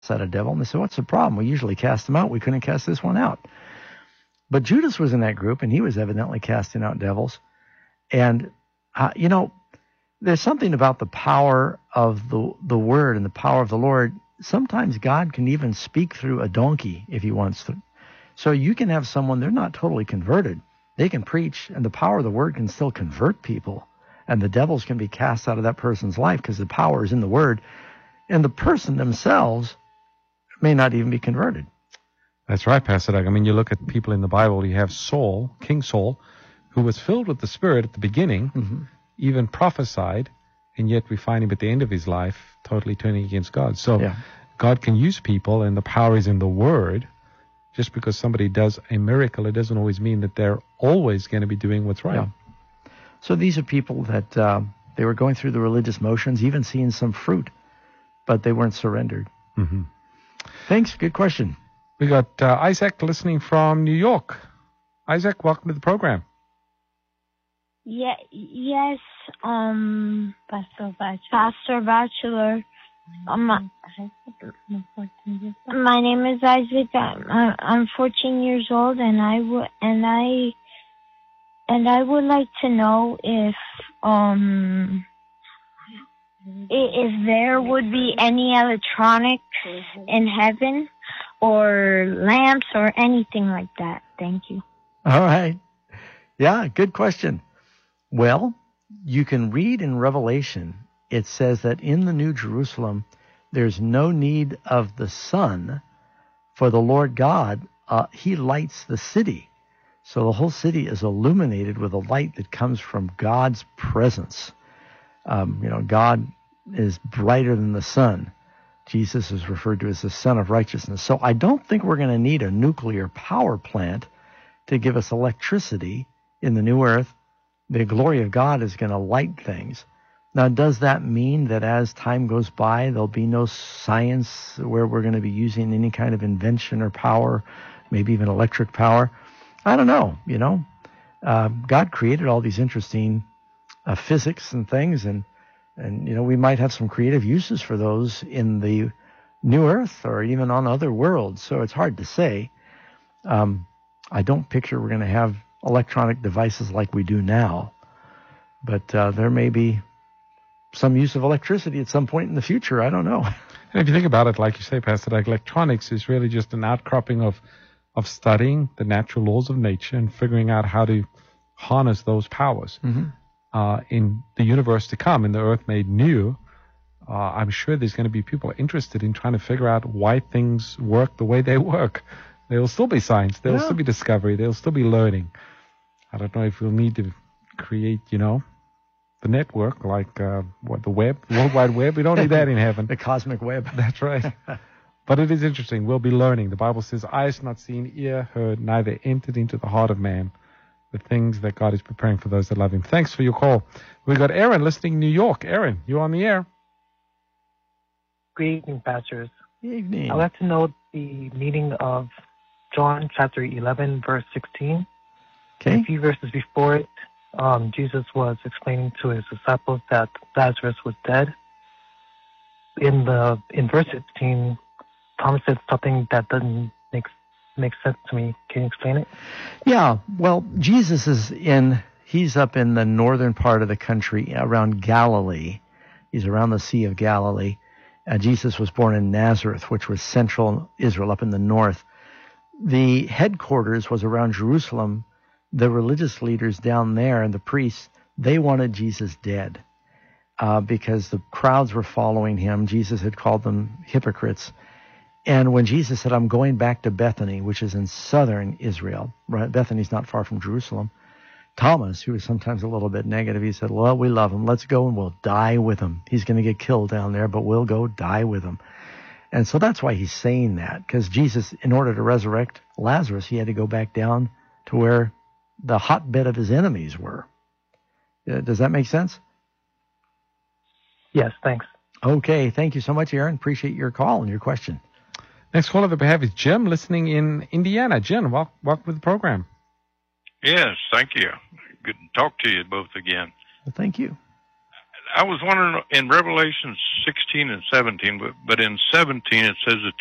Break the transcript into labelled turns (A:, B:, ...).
A: out a devil. And they said, what's the problem? We usually cast them out. We couldn't cast this one out. But Judas was in that group, and he was evidently casting out devils. And, there's something about the power of the word and the power of the Lord. Sometimes God can even speak through a donkey if he wants to. So you can have someone, they're not totally converted. They can preach, and the power of the word can still convert people. And the devils can be cast out of that person's life because the power is in the word. And the person themselves may not even be converted.
B: That's right, Pastor Doug. I mean, you look at people in the Bible, you have Saul, King Saul, who was filled with the Spirit at the beginning, even prophesied, and yet we find him at the end of his life totally turning against God. So God can use people, and the power is in the Word. Just because somebody does a miracle, it doesn't always mean that they're always going to be doing what's right.
A: Yeah. So these are people that they were going through the religious motions, even seeing some fruit, but they weren't surrendered.
B: Mm-hmm.
A: Thanks. Good question.
B: We got Isaac listening from New York. Isaac, welcome to the program.
C: Yes, Pastor Bachelor. My name is Isaac. I'm 14 years old, and I would like to know if there would be any electronics in heaven, or lamps, or anything like that. Thank you.
A: All right. Yeah, good question. Well, you can read in Revelation, it says that in the New Jerusalem, there's no need of the sun, for the Lord God, he lights the city. So the whole city is illuminated with a light that comes from God's presence. God is brighter than the sun. Jesus is referred to as the Son of Righteousness. So I don't think we're going to need a nuclear power plant to give us electricity in the new earth. The glory of God is going to light things. Now, does that mean that as time goes by, there'll be no science where we're going to be using any kind of invention or power, maybe even electric power? I don't know, God created all these interesting physics and things, and we might have some creative uses for those in the new earth or even on other worlds. So it's hard to say. I don't picture we're going to have electronic devices like we do now, but there may be some use of electricity at some point in the future. I don't know.
B: And if you think about it, like you say, Pastor, like electronics is really just an outcropping of studying the natural laws of nature and figuring out how to harness those powers. In the universe to come, in the earth made new, I'm sure there's going to be people interested in trying to figure out why things work the way they work. There will still be science. There will still be discovery. There will still be learning. I don't know if we'll need to create, the network like the web, the World Wide Web. We don't need that in heaven.
A: The cosmic web.
B: That's right. But it is interesting. We'll be learning. The Bible says, eyes not seen, ear heard, neither entered into the heart of man, the things that God is preparing for those that love him. Thanks for your call. We got Aaron listening in New York. Aaron, you're on the air.
D: Good evening, pastors.
A: Good evening.
D: I'd like to know the meaning of John chapter 11, verse 16.
A: Okay.
D: A few verses before it, Jesus was explaining to his disciples that Lazarus was dead. In verse 16, Thomas said something that doesn't make sense to me. Can you explain it?
A: Yeah. Well, Jesus he's up in the northern part of the country around Galilee. He's around the Sea of Galilee. Jesus was born in Nazareth, which was central Israel up in the north. The headquarters was around Jerusalem. The religious leaders down there and the priests, they wanted Jesus dead because the crowds were following him. Jesus had called them hypocrites. And when Jesus said, I'm going back to Bethany, which is in southern Israel, right? Bethany's not far from Jerusalem. Thomas, who was sometimes a little bit negative, he said, well, we love him. Let's go and we'll die with him. He's going to get killed down there, but we'll go die with him. And so that's why he's saying that, because Jesus, in order to resurrect Lazarus, he had to go back down to where the hotbed of his enemies were. Does that make sense?
D: Yes, thanks.
A: Okay, thank you so much, Aaron. Appreciate your call and your question.
B: Next caller that we have is Jim, listening in Indiana. Jim, welcome to the program.
E: Yes, thank you. Good to talk to you both again.
A: Well, thank you.
E: I was wondering in Revelation 16 and 17, but in 17 it says the